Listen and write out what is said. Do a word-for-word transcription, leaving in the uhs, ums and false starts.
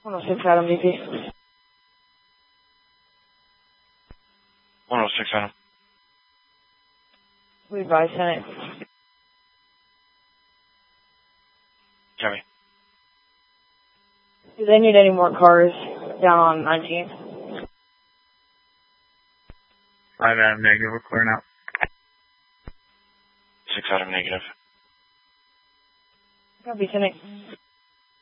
one oh six Adam, D P. one oh six Adam. We advise Senate. Copy. Do they need any more cars down on nineteenth? five Adam negative, we're clearing out. six Adam negative. Copy, Senate.